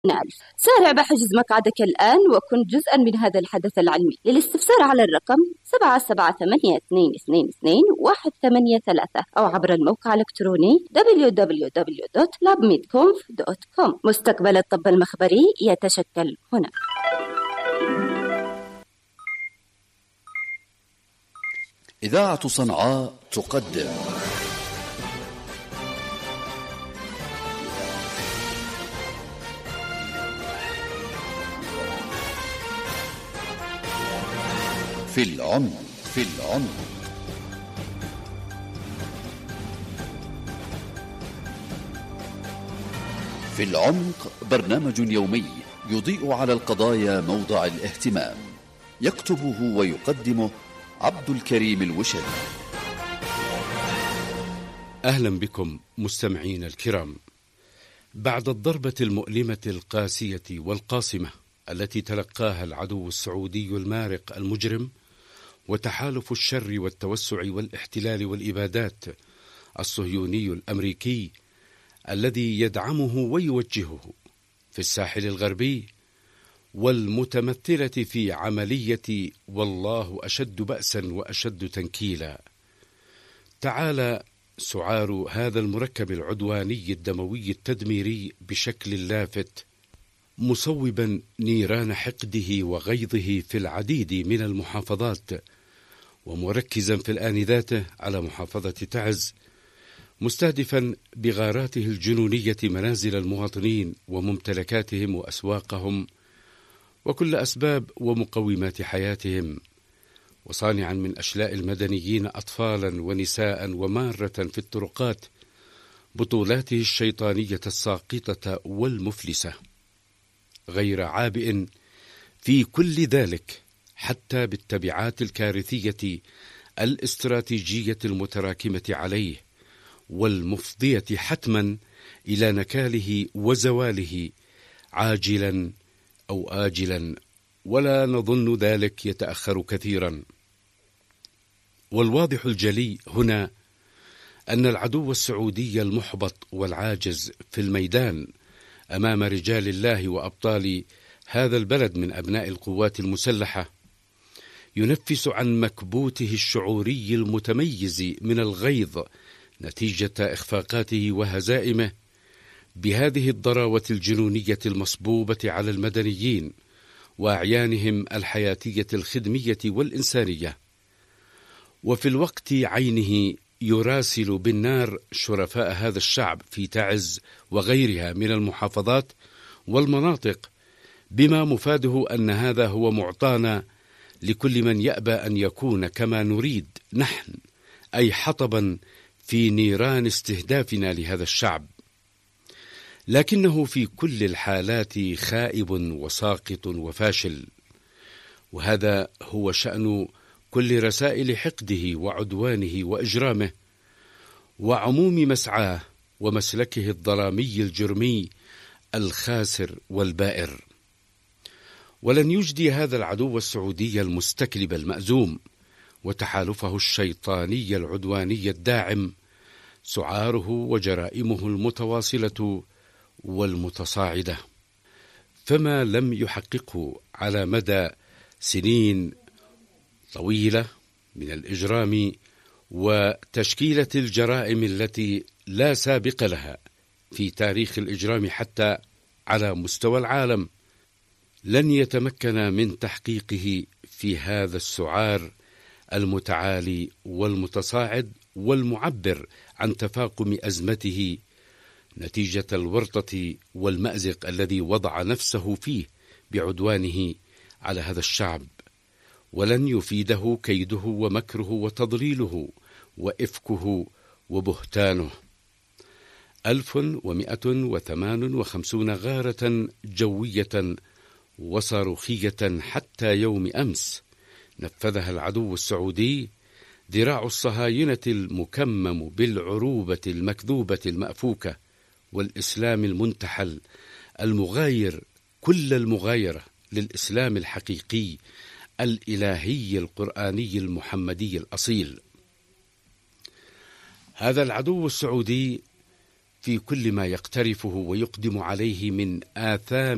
ألف. سارع بحجز مقعدك الآن وكن جزءا من هذا الحدث العلمي. للاستفسار على الرقم 77822183 أو عبر الموقع الإلكتروني www.labmedconf.com. مستقبل الطب المخبري يتشكل هنا. إذاعة صنعاء تقدم في العمق. في العمق برنامج يومي يضيء على القضايا موضع الاهتمام، يكتبه ويقدمه عبد الكريم الوشري. أهلا بكم مستمعين الكرام. بعد الضربة المؤلمة القاسية والقاصمة التي تلقاها العدو السعودي المارق المجرم وتحالف الشر والتوسع والاحتلال والإبادات الصهيوني الأمريكي الذي يدعمه ويوجهه في الساحل الغربي، والمتمثلة في عملية والله أشد بأسا وأشد تنكيلا، تعالى سعار هذا المركب العدواني الدموي التدميري بشكل لافت، مصوبا نيران حقده وغيظه في العديد من المحافظات، ومركزا في الآن ذاته على محافظة تعز، مستهدفا بغاراته الجنونية منازل المواطنين وممتلكاتهم وأسواقهم وكل أسباب ومقومات حياتهم، وصانعا من أشلاء المدنيين أطفالا ونساء ومارة في الطرقات بطولاته الشيطانية الساقطة والمفلسة، غير عابئ في كل ذلك حتى بالتبعات الكارثية الاستراتيجية المتراكمة عليه والمفضية حتما إلى نكاله وزواله عاجلا أو آجلا، ولا نظن ذلك يتأخر كثيرا. والواضح الجلي هنا أن العدو السعودي المحبط والعاجز في الميدان أمام رجال الله وأبطال هذا البلد من أبناء القوات المسلحة ينفس عن مكبوته الشعوري المتميز من الغيظ نتيجة إخفاقاته وهزائمه بهذه الضراوة الجنونية المصبوبة على المدنيين وأعيانهم الحياتية الخدمية والإنسانية، وفي الوقت عينه يراسل بالنار شرفاء هذا الشعب في تعز وغيرها من المحافظات والمناطق، بما مفاده أن هذا هو معطانا لكل من يأبى أن يكون كما نريد نحن، أي حطبا في نيران استهدافنا لهذا الشعب، لكنه في كل الحالات خائب وساقط وفاشل. وهذا هو شأن كل رسائل حقده وعدوانه وإجرامه وعموم مسعاه ومسلكه الظلامي الجرمي الخاسر والبائر. ولن يجدي هذا العدو السعودي المستكلب المأزوم وتحالفه الشيطاني العدواني الداعم سعاره وجرائمه المتواصلة والمتصاعدة، فما لم يحققه على مدى سنين طويلة من الإجرام وتشكيلة الجرائم التي لا سابق لها في تاريخ الإجرام حتى على مستوى العالم، لن يتمكن من تحقيقه في هذا السعار المتعالي والمتصاعد والمعبر عن تفاقم أزمته نتيجة الورطة والمأزق الذي وضع نفسه فيه بعدوانه على هذا الشعب. ولن يفيده كيده ومكره وتضليله وإفكه وبهتانه. 1158 غارة جوية وصاروخية حتى يوم أمس نفذها العدو السعودي، ذراع الصهاينة المكمم بالعروبة المكذوبة المأفوكة والإسلام المنتحل المغاير كل المغايرة للإسلام الحقيقي الإلهي القرآني المحمدي الأصيل. هذا العدو السعودي في كل ما يقترفه ويقدم عليه من آثام